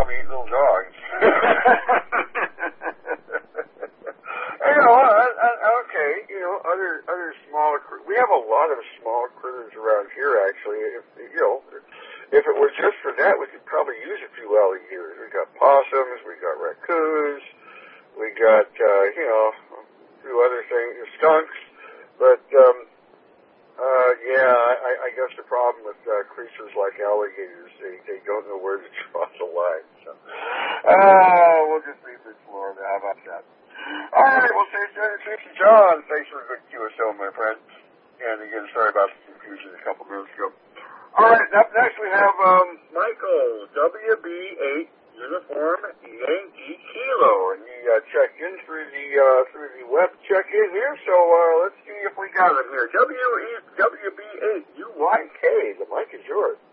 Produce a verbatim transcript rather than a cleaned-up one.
we eat little dogs. And, you know, I, I, okay, you know, other other smaller critters. We have a lot of small critters around here, actually. If you know, if it was just for that, we could probably use a few alligators. We got possums, we got raccoons, we got uh, you know, a few other things, skunks. But um, uh, yeah, I, I guess the problem with uh, creatures like alligators, they they don't know where to draw the line. So, oh, we'll just leave it, Florida. How about that? All right, well, Stacey John, thanks for a good Q S O, my friend. And again, sorry about the confusion a couple minutes ago. All right, up next we have um, Michael, W B eight Uniform Yankee Kilo, and he uh, checked in through the uh, through the web check-in here. So uh, let's see if we got him here. W B eight U Y K, the mic is yours.